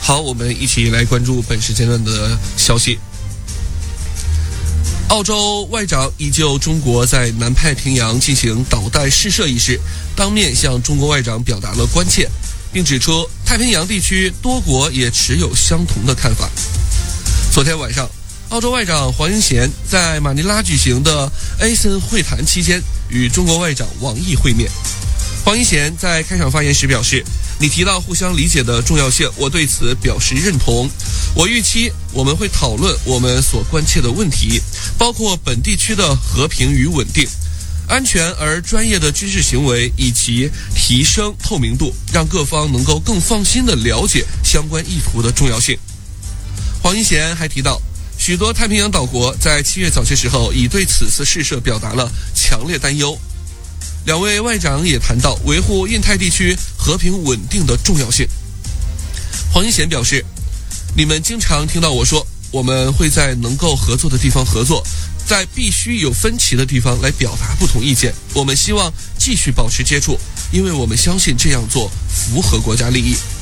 好，我们一起来关注本时间段的消息。澳洲外长依就中国在南太平洋进行导弹试射一事，当面向中国外长表达了关切，并指出太平洋地区多国也持有相同的看法。昨天晚上，澳洲外长黄英贤在马尼拉举行的 ASEAN 会谈期间与中国外长王毅会面。黄英贤在开场发言时表示，你提到互相理解的重要性，我对此表示认同。我预期我们会讨论我们所关切的问题，包括本地区的和平与稳定、安全而专业的军事行为，以及提升透明度，让各方能够更放心地了解相关意图的重要性。黄英贤还提到，许多太平洋岛国在7月早些时候已对此次试射表达了强烈担忧。两位外长也谈到维护印太地区和平稳定的重要性。黄英贤表示，你们经常听到我说，我们会在能够合作的地方合作，在必须有分歧的地方来表达不同意见。我们希望继续保持接触，因为我们相信这样做符合国家利益。